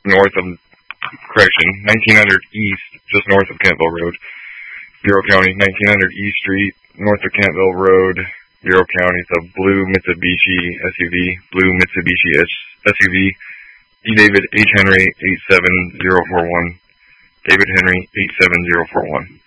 north of, 1900 East, just north of Kentville Road, Bureau County, 1900 East Street, north of Kentville Road, Bureau County. It's a blue Mitsubishi SUV, E. David H. Henry 87041, David Henry 87041.